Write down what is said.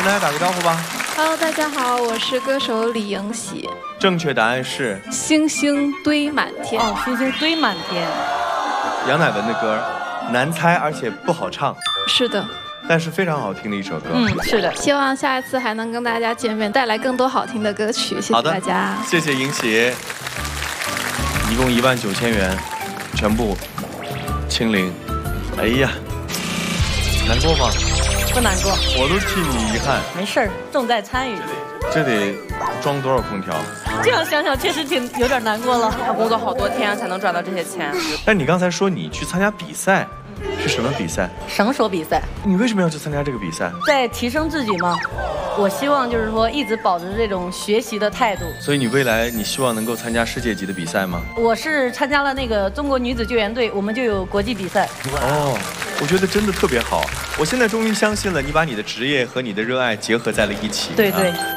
大家打个招呼吧。 Hello， 大家好，我是歌手李迎喜。 正确答案是星星堆满天。 哦，星星堆满天。 杨乃文的歌，难猜而且不好唱。 是的。 但是非常好听的一首歌。 是的。 希望下一次还能跟大家见面，带来更多好听的歌曲。谢谢大家。 谢谢迎喜。一共19000元，全部清零。哎呀，难过吗？ 不难过， 我都替你遗憾。 没事儿，重在参与。 这得装多少空调？ 这样想想确实有点难过了。 他工作好多天才能赚到这些钱。 但你刚才说你去参加比赛，是什么比赛？ 绳索比赛。 你为什么要去参加这个比赛？ 在提升自己吗？我希望就是说一直保持这种学习的态度。 所以你未来你希望能够参加世界级的比赛吗？ 我是参加了那个中国女子救援队，我们就有国际比赛。 哦，我觉得真的特别好。我现在终于相信了，你把你的职业和你的热爱结合在了一起。 对对。